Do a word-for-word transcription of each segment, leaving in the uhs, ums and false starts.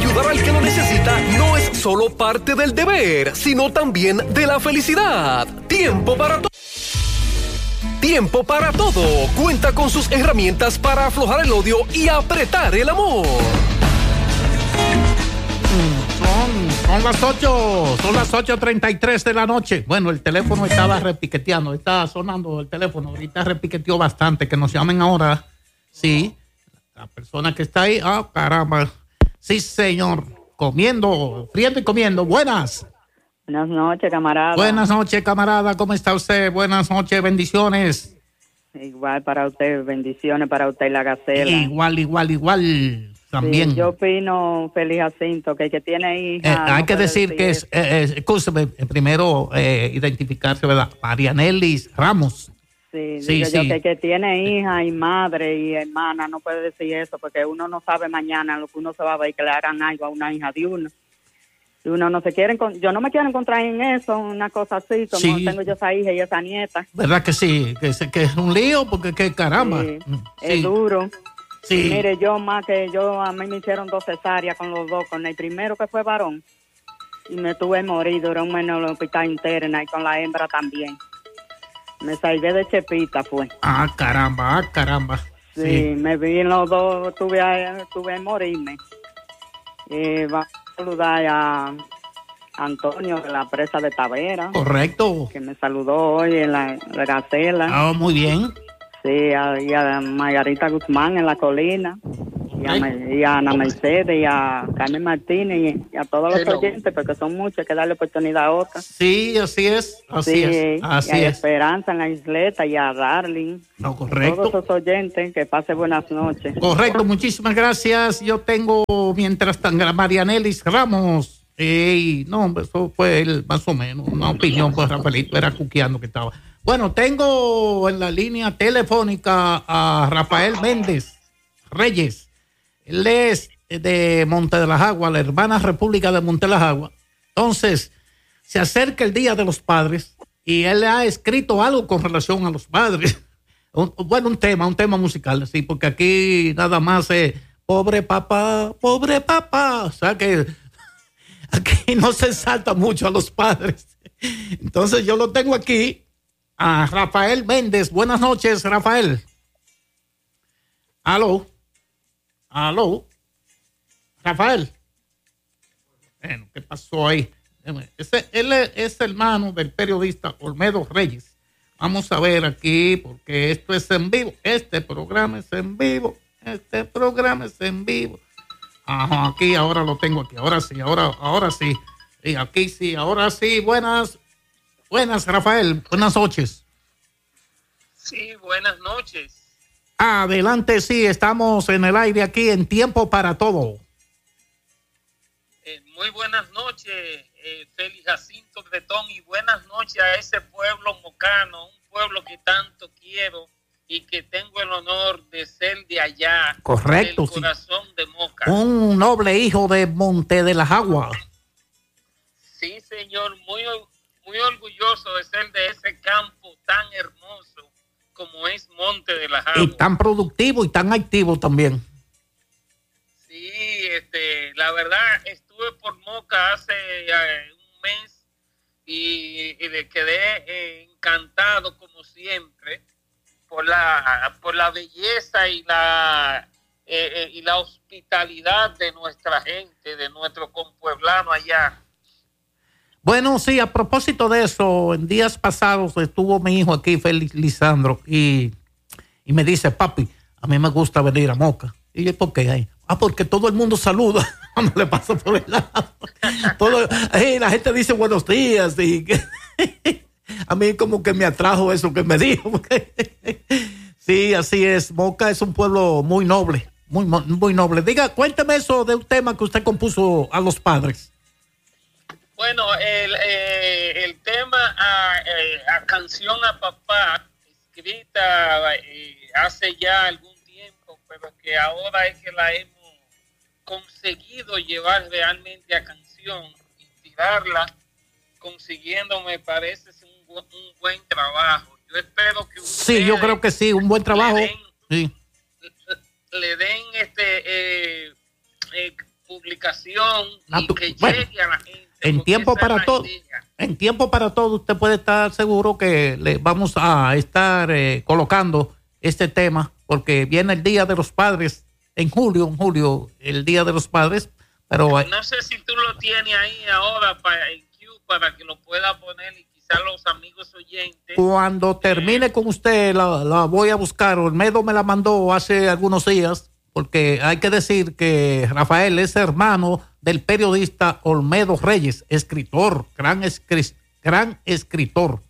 ayudar al que lo necesita no es solo parte del deber, sino también de la felicidad. Tiempo para todo. Tiempo para todo. Cuenta con sus herramientas para aflojar el odio y apretar el amor. Son, son las ocho, son las ocho treinta y tres de la noche. Bueno, el teléfono estaba repiqueteando, estaba sonando el teléfono. Ahorita repiqueteó bastante. Que nos llamen ahora. Sí, la persona que está ahí. Ah, caramba. Sí, señor. Comiendo, friendo y comiendo. Buenas. Buenas noches, camarada. Buenas noches, camarada. ¿Cómo está usted? Buenas noches, bendiciones. Igual para usted, bendiciones para usted y la Gacela. Igual, igual, igual. También. Sí, yo opino, Feliz Jacinto, que el que tiene hija. Eh, hay no que decir, decir que es, eh, eh, escúcheme, primero eh, identificarse, ¿verdad? Marianelis Ramos. Sí, sí, digo sí. yo que el que tiene hija y madre y hermana no puede decir eso, porque uno no sabe mañana lo que uno se va a ver, que le hagan algo a una hija de uno. Y uno no se quiere, yo no me quiero encontrar en eso, una cosa así, como sí. tengo yo esa hija y esa nieta. ¿Verdad que sí? Que, que es un lío, porque que caramba. Sí, sí. Es duro. Sí. Mire, yo más que yo, a mí me hicieron dos cesáreas con los dos, con el primero que fue varón, y me tuve morir, duré un mes en el hospital interna, y con la hembra también. Me salvé de chepita, fue. Ah, caramba, ah, caramba. Sí, sí. me vi en los dos, tuve a, tuve a morirme. Eh, va a saludar a Antonio de la presa de Tavera. Correcto. Que me saludó hoy en la, la Gacela. Ah, muy bien. Sí, a, y a Margarita Guzmán en la colina. Y a, y a Ana Mercedes y a Carmen Martínez y a todos los oyentes, porque son muchos, hay que darle oportunidad a otras. Sí, así es, así sí, es, así y a es. Esperanza en la isleta y a Darling. No, correcto. Todos esos oyentes, que pase buenas noches. Correcto, muchísimas gracias. Yo tengo, mientras tanto, a Marianelis Ramos. Ey, no, eso fue el, más o menos, una opinión, pues Rafaelito era cuqueando que estaba. Bueno, tengo en la línea telefónica a Rafael Méndez Reyes. Él es de Monte de las Aguas, la hermana República de Monte de las Aguas. Entonces, se acerca el Día de los Padres y él ha escrito algo con relación a los padres. Un, bueno, un tema, un tema musical, sí, porque aquí nada más es pobre papá, pobre papá. O sea que aquí no se salta mucho a los padres. Entonces, yo lo tengo aquí a Rafael Méndez. Buenas noches, Rafael. Aló. Aló, Rafael. Bueno, ¿qué pasó ahí? Ese, él es hermano del periodista Olmedo Reyes. Vamos a ver aquí, porque esto es en vivo. Este programa es en vivo. Este programa es en vivo. Ajá, aquí ahora lo tengo aquí. Ahora sí, ahora, ahora sí. Y aquí sí, ahora sí. Buenas, buenas, Rafael. Buenas noches. Sí, buenas noches. Adelante, sí, estamos en el aire aquí en Tiempo para Todo. Eh, muy buenas noches, eh, Félix Jacinto Bretón, y buenas noches a ese pueblo mocano, un pueblo que tanto quiero y que tengo el honor de ser de allá. Correcto, del corazón sí. de Moca. Un noble hijo de Monte de las Aguas. Sí, señor, muy, muy orgulloso de ser de ese campo tan hermoso como es Monte de las Aguas. Y tan productivo y tan activo también. Sí, este, la verdad, estuve por Moca hace eh, un mes y, y le quedé eh, encantado, como siempre, por la, por la belleza y la, eh, eh, y la hospitalidad de nuestra gente, de nuestro compueblano allá. Bueno, sí, a propósito de eso, en días pasados estuvo mi hijo aquí, Félix Lisandro, y, y me dice, papi, a mí me gusta venir a Moca. Y yo, ¿por qué? Ah, porque todo el mundo saluda cuando le pasa por el lado. Todo, hey, la gente dice buenos días. Y a mí como que me atrajo eso que me dijo. Sí, así es. Moca es un pueblo muy noble, muy, muy noble. Diga, cuénteme eso de un tema que usted compuso a los padres. Bueno, el, eh, el tema a, eh, a Canción a Papá, escrita eh, hace ya algún tiempo, pero que ahora es que la hemos conseguido llevar realmente a canción, inspirarla, consiguiendo, me parece, un, un buen trabajo. Yo espero que ustedes... Sí, yo creo que sí, un buen trabajo. Le den, sí. le den este... Eh, eh, explicación Natu- y que bueno, llegue a la gente. En tiempo esa es para la todo. idea. En tiempo para todo, usted puede estar seguro que le vamos a estar eh, colocando este tema, porque viene el Día de los Padres en julio, en julio, el Día de los Padres, pero eh, No sé si tú lo tienes ahí ahora para, en Q para que lo pueda poner y quizás los amigos oyentes. cuando termine con usted la, la voy a buscar. Olmedo me la mandó hace algunos días, porque hay que decir que Rafael es hermano del periodista Olmedo Reyes, escritor, gran, escri- gran escritor.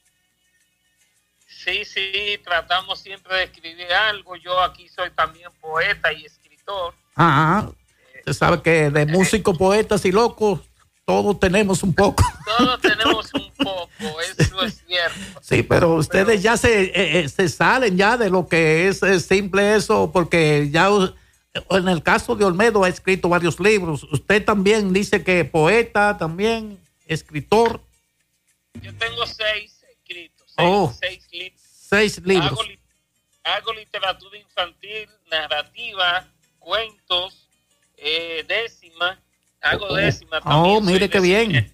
Sí, sí, tratamos siempre de escribir algo. Yo aquí soy también poeta y escritor. Ah, usted sabe que de músicos, poetas y locos, todos tenemos un poco. Todos tenemos un poco, eso es cierto. Sí, pero ustedes Pero- ya se, eh, eh, se salen ya de lo que es, es simple eso, porque ya uh, en el caso de Olmedo ha escrito varios libros. Usted también dice que poeta, también escritor, Yo tengo seis escritos, seis, Oh. seis libros. seis libros. Hago, li- hago literatura infantil, narrativa, cuentos, eh, décima. Hago décima también. Oh, soy mire qué bien. décima.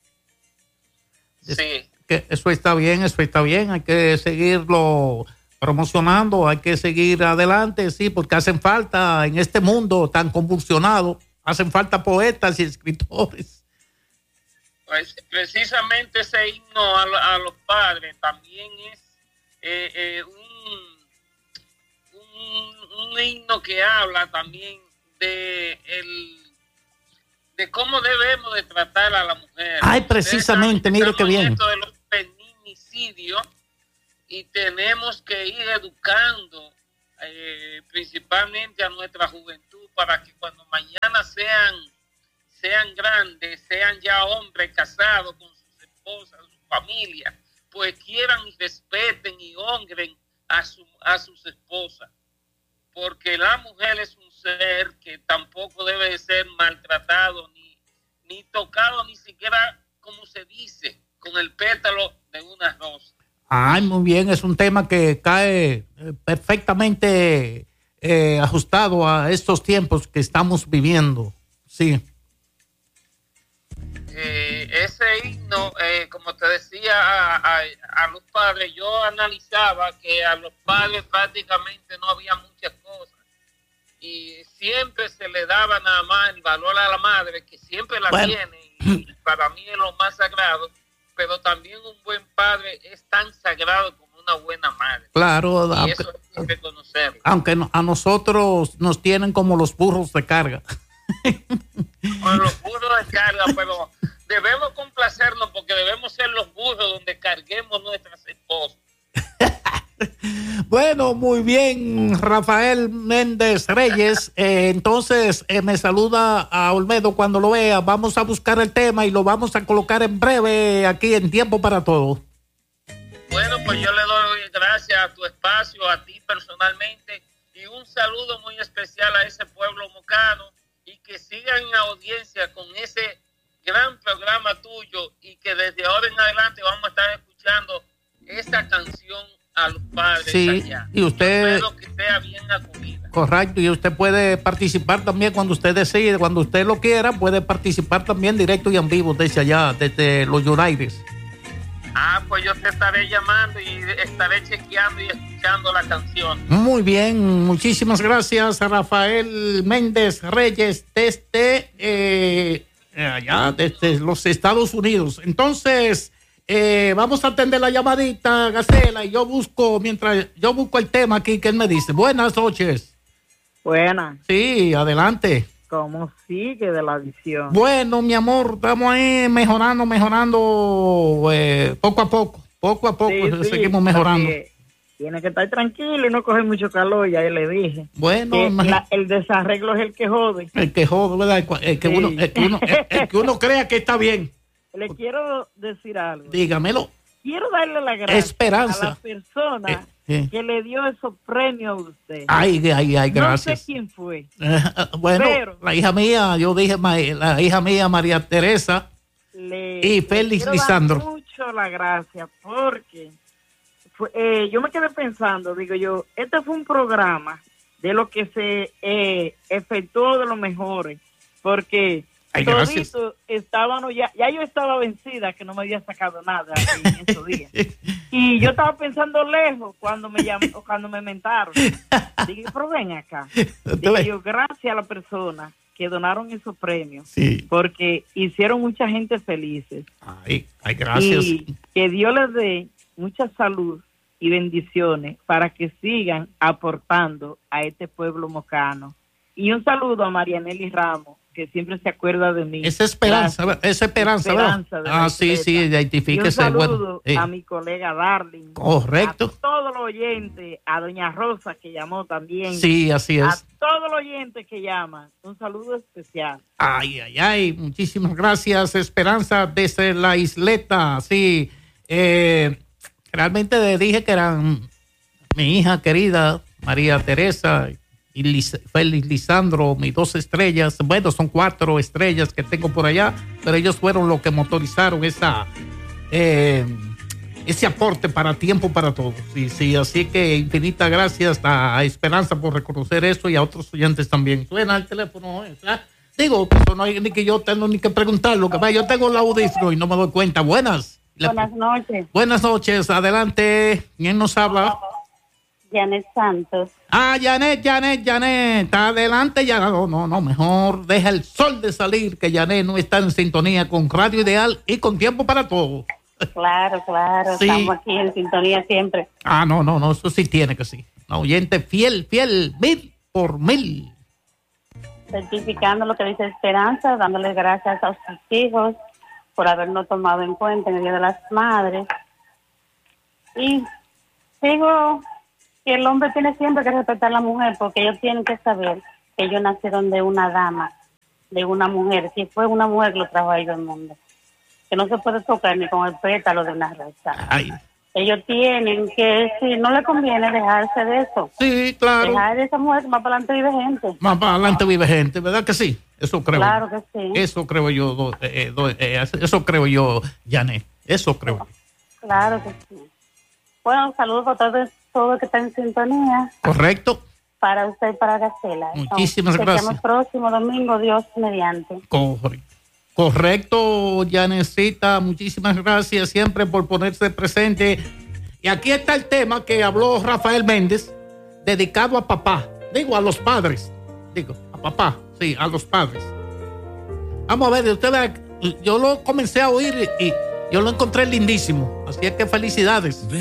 Sí. Que eso está bien, eso está bien. Hay que seguirlo promocionando, hay que seguir adelante, sí, porque hacen falta en este mundo tan convulsionado, hacen falta poetas y escritores. Pues precisamente ese himno a, lo- a los padres también es eh, eh, un, un, un himno que habla también de el de cómo debemos de tratar a la mujer. Ay, Ustedes precisamente, saben que mire estamos qué bien. en esto de los feminicidios y tenemos que ir educando eh, principalmente a nuestra juventud para que cuando mañana sean sean grandes, sean ya hombres casados con sus esposas, su familia, pues quieran y respeten y honren a, su, a sus esposas. Porque la mujer es un ser que tampoco debe de ser maltratado, ni, ni tocado, ni siquiera, como se dice, con el pétalo de una rosa. Ay, muy bien, es un tema que cae eh, perfectamente eh, ajustado a estos tiempos que estamos viviendo. Sí. Eh, ese himno, eh, como te decía, a, a, a los padres, yo analizaba que a los padres prácticamente no había muchas cosas y siempre se le daba nada más el valor a la madre, que siempre la Bueno. tiene y, y para mí es lo más sagrado, pero también un buen padre es tan sagrado como una buena madre. Claro, Y aunque, eso hay que reconocerlo. aunque no- a nosotros nos tienen como los burros de carga. Con los burros de carga, pero debemos complacernos porque debemos ser los burros donde carguemos nuestras esposas. Bueno, muy bien, Rafael Méndez Reyes. Eh, entonces, eh, me saluda a Olmedo cuando lo vea. Vamos a buscar el tema y lo vamos a colocar en breve aquí en Tiempo para Todo. Bueno, pues yo le doy gracias a tu espacio, a ti personalmente, y un saludo muy especial a ese pueblo mocano, y que sigan en audiencia con ese gran programa tuyo, y que desde ahora en adelante vamos a estar escuchando esa canción a los padres Sí, allá. y usted- Espero que sea bien acogida. Correcto, y usted puede participar también cuando usted decide, cuando usted lo quiera, puede participar también directo y en vivo desde allá, desde los United. Ah, pues yo te estaré llamando y estaré chequeando y escuchando la canción. Muy bien, muchísimas gracias a Rafael Méndez Reyes desde eh, allá, desde los Estados Unidos. Entonces, eh, vamos a atender la llamadita, Gacela, y yo busco, mientras yo busco el tema aquí que él me dice. Buenas noches. Buena, Sí, adelante. ¿cómo sigue de la visión? Bueno, mi amor, estamos ahí mejorando, mejorando eh, poco a poco, poco a poco Sí, sí, seguimos mejorando. porque tiene que estar tranquilo y no coger mucho calor, ya le dije. Bueno, Que imagi- la- el desarreglo es el que jode. el que jode, ¿verdad? El, cua- el que Sí. uno, el que uno, el- el que uno crea que está bien. Le quiero decir algo. Dígamelo. Quiero darle la gracias Esperanza. a la persona Eh, eh. que le dio esos premios a usted. Ay, ay, ay, No gracias. sé quién fue. Eh, bueno, Pero- la hija mía, yo dije, ma- la hija mía, María Teresa, Le, Y le Félix quiero Lisandro. dar mucho la gracia porque fue- eh, yo me quedé pensando, digo yo, este fue un programa de lo que se eh, efectuó de los mejores, porque Ay, gracias. toditos estaban ya, ya yo estaba vencida que no me había sacado nada en esos días. Y yo estaba pensando lejos cuando me llamó, cuando me mentaron. Dije, pero ven acá. Dije yo, gracias a la persona que donaron esos premios, sí, porque hicieron mucha gente felices. Ay, ay, gracias. Y que Dios les dé mucha salud y bendiciones para que sigan aportando a este pueblo mocano. Y un saludo a Marianelli Ramos, que siempre se acuerda de mí. Esa esperanza, Gracias. esa esperanza, Esperanza ¿verdad? Ah, sí, sí, Y un identifíquese. saludo Bueno, eh, a mi colega Darling. correcto. A todos los oyentes, a doña Rosa, que llamó también. Sí, así A es. todos los oyentes que llaman, un saludo especial. Ay, ay, ay, muchísimas gracias, Esperanza, desde la isleta. Sí, eh, realmente le dije que eran mi hija querida, María Teresa, y Liz, Félix Lisandro, mis dos estrellas. Bueno, son cuatro estrellas que tengo por allá, pero ellos fueron los que motorizaron esa, eh, ese aporte para Tiempo para Todos. Sí, sí, así que infinitas gracias a Esperanza por reconocer eso y a otros oyentes también. Suena el teléfono, ¿verdad? Digo, que eso no hay ni que yo tengo ni que preguntarlo, que vaya, yo tengo el audífono y no me doy cuenta. Buenas. Buenas noches. Buenas noches, adelante. ¿Quién nos habla? Janet Santos. Ah, Janet, Janet, Janet, adelante ya. No, no, no, mejor deja el sol de salir, que Janet no está en sintonía con Radio Ideal y con Tiempo para Todo. Claro, claro, Sí. estamos aquí en sintonía siempre. Ah, no, no, no, eso sí tiene que sí. Un oyente fiel, fiel, mil por mil. Certificando lo que dice Esperanza, dándole gracias a sus hijos por habernos tomado en cuenta en el Día de las Madres. Y digo que el hombre tiene siempre que respetar a la mujer, porque ellos tienen que saber que ellos nacieron de una dama, de una mujer, que fue una mujer que lo trajo a ellos al mundo. Que no se puede tocar ni con el pétalo de una rosa. Ay, Ellos tienen que, si no le conviene, dejarse de eso. sí, claro. Dejar de esa mujer que más para adelante vive gente. Más para adelante vive gente, ¿verdad que sí? Eso creo. Claro que sí. Eso creo yo, do- eh, do- eh, eso creo yo, Janet. Eso creo yo. Claro que sí. Bueno, saludos a todos, todos que están en sintonía. ¿Correcto? Para usted y para Gacela. Muchísimas Nos gracias. vemos el próximo domingo, Dios mediante. Correcto. Correcto, Janecita, muchísimas gracias siempre por ponerse presente. Y aquí está el tema que habló Rafael Méndez, dedicado a papá, digo a los padres, digo a papá, sí, a los padres. Vamos a ver, ustedes, yo lo comencé a oír y yo lo encontré lindísimo, así es que felicidades.